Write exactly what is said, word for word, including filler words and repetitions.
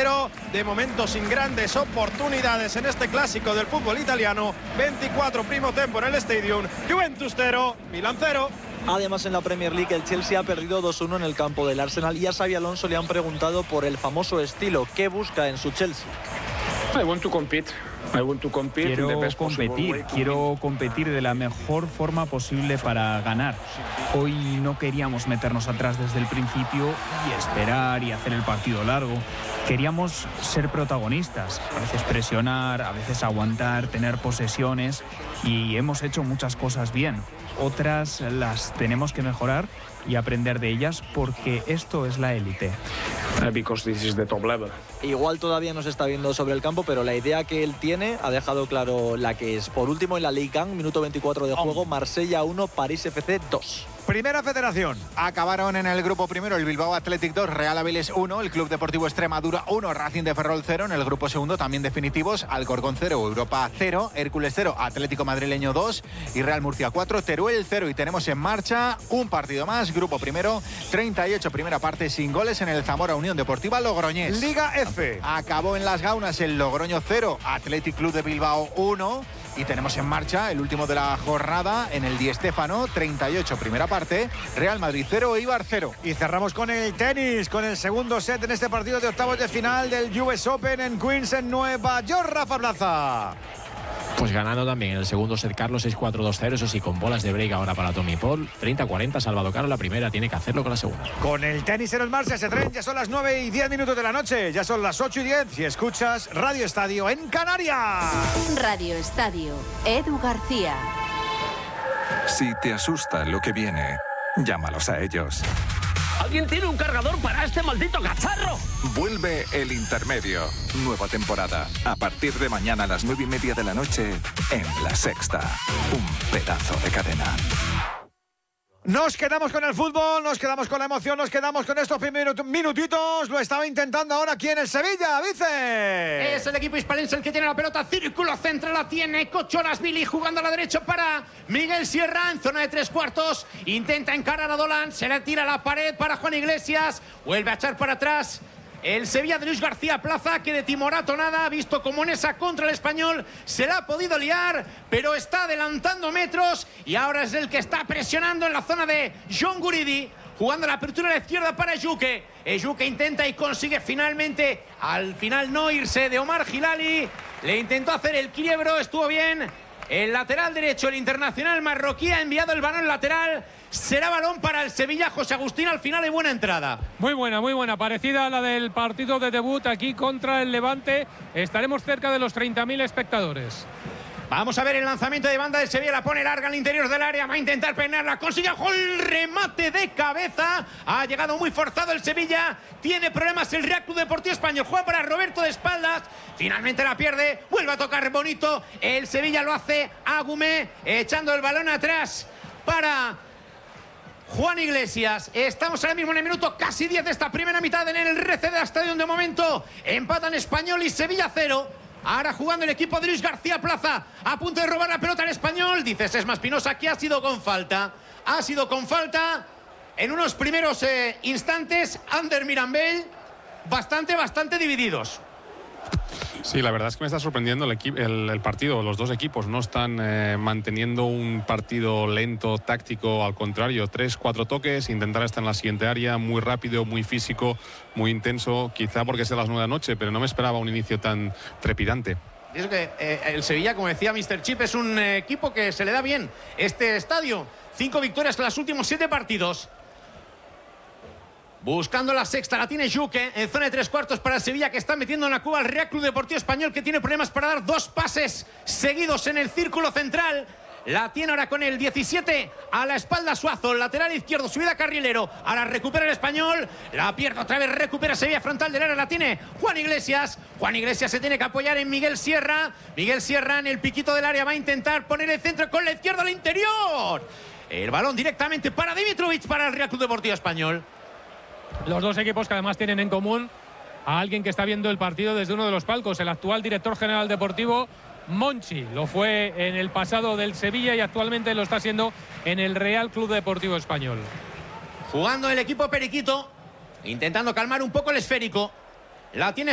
cero. De momento sin grandes oportunidades en este clásico del fútbol italiano. veinticuatro primo tempo en el Stadium. Juventus cero, Milan cero. Además, en la Premier League el Chelsea ha perdido dos uno en el campo del Arsenal y a Xabi Alonso le han preguntado por el famoso estilo que busca en su Chelsea. I want to compete. I want to compete. Quiero competir, quiero competir de la mejor forma posible para ganar. Hoy no queríamos meternos atrás desde el principio y esperar y hacer el partido largo. Queríamos ser protagonistas, a veces presionar, a veces aguantar, tener posesiones, y hemos hecho muchas cosas bien. Otras las tenemos que mejorar y aprender de ellas porque esto es la élite. Because this is the top level. Igual todavía no se está viendo sobre el campo, pero la idea que él tiene ha dejado claro la que es. Por último, en la Ligue uno, minuto veinticuatro de juego, Marsella uno, París F C dos. Primera Federación. Acabaron en el grupo primero el Bilbao Athletic dos, Real Avilés uno, el Club Deportivo Extremadura uno, Racing de Ferrol cero. En el grupo segundo también definitivos, Alcorcón cero, Europa cero, Hércules cero, Atlético Madrileño dos y Real Murcia cuatro, Teruel cero. Y tenemos en marcha un partido más, grupo primero, treinta y ocho, primera parte sin goles en el Zamora Unión Deportiva Logroñés. Liga F. Acabó en Las Gaunas el Logroño cero, Athletic Club de Bilbao uno. Y tenemos en marcha el último de la jornada en el Di Stéfano, treinta y ocho, primera parte, Real Madrid cero, Eibar cero. Y cerramos con el tenis, con el segundo set en este partido de octavos de final del U S Open en Queens, en Nueva York. Rafa Plaza. Pues ganando también en el segundo set Carlos, seis cuatro dos cero, eso sí, con bolas de break ahora para Tommy Paul. treinta cuarenta, salvado Carlos la primera, tiene que hacerlo con la segunda. Con el tenis en el marcha, ese tren, ya son las nueve y diez minutos de la noche, ya son las ocho y diez y escuchas Radio Estadio en Canarias. Radio Estadio, Edu García. Si te asusta lo que viene, llámalos a ellos. ¿Alguien tiene un cargador para este maldito cacharro? Vuelve El Intermedio. Nueva temporada. A partir de mañana a las nueve y media de la noche en La Sexta. Un pedazo de cadena. Nos quedamos con el fútbol, nos quedamos con la emoción, nos quedamos con estos primeros minutitos. Lo estaba intentando ahora aquí en el Sevilla, Vice. Es el equipo hispalense el que tiene la pelota. Círculo central la tiene Cocholas-Billy jugando a la derecha para Miguel Sierra en zona de tres cuartos. Intenta encarar a Dolan, se le tira a la pared para Juan Iglesias. Vuelve a echar para atrás el Sevilla de Luis García Plaza, que de timorato nada, ha visto como en esa contra el Español se la ha podido liar, pero está adelantando metros y ahora es el que está presionando en la zona de John Guridi, jugando la apertura a la izquierda para Ejuke. Ejuke intenta y consigue finalmente, al final no irse de Omar Hilali, le intentó hacer el quiebro, estuvo bien. El lateral derecho, el internacional marroquí, ha enviado el balón lateral. Será balón para el Sevilla. José Agustín, al final de buena entrada. Muy buena, muy buena. Parecida a la del partido de debut aquí contra el Levante. Estaremos cerca de los treinta mil espectadores. Vamos a ver el lanzamiento de banda del Sevilla. La pone larga al interior del área. Va a intentar peinarla. Consigue el remate de cabeza. Ha llegado muy forzado el Sevilla. Tiene problemas el Real Club Deportivo Español. Juega para Roberto de espaldas. Finalmente la pierde. Vuelve a tocar bonito. El Sevilla lo hace Agumé, echando el balón atrás para Juan Iglesias. Estamos ahora mismo en el minuto casi diez de esta primera mitad en el R C D Estadio. De momento empatan Español y Sevilla cero. Ahora jugando el equipo de Luis García Plaza, a punto de robar la pelota al Español. Dice Sesma Espinosa que ha sido con falta. Ha sido con falta en unos primeros eh, instantes. Ander Mirambell, bastante, bastante divididos. Sí, la verdad es que me está sorprendiendo el, el, el partido. Los dos equipos no están eh, manteniendo un partido lento, táctico. Al contrario, tres, cuatro toques, intentar estar en la siguiente área, muy rápido, muy físico, muy intenso. Quizá porque es de las nueve de la noche, pero no me esperaba un inicio tan trepidante. Y eso que eh, el Sevilla, como decía míster Chip, es un eh, equipo que se le da bien este estadio. Cinco victorias en los últimos siete partidos. Buscando la sexta, la tiene Juque en zona de tres cuartos para el Sevilla, que está metiendo en la cuba al Real Club Deportivo Español, que tiene problemas para dar dos pases seguidos en el círculo central. La tiene ahora con el diecisiete a la espalda Suazo, lateral izquierdo, subida carrilero. Ahora recupera el Español, la pierde otra vez, recupera Sevilla frontal del área, la tiene Juan Iglesias. Juan Iglesias se tiene que apoyar en Miguel Sierra. Miguel Sierra en el piquito del área va a intentar poner el centro con la izquierda al interior. El balón directamente para Dimitrovic, para el Real Club Deportivo Español. Los dos equipos que además tienen en común a alguien que está viendo el partido desde uno de los palcos, el actual director general deportivo, Monchi. Lo fue en el pasado del Sevilla y actualmente lo está haciendo en el Real Club Deportivo Español. Jugando el equipo periquito, intentando calmar un poco el esférico. La tiene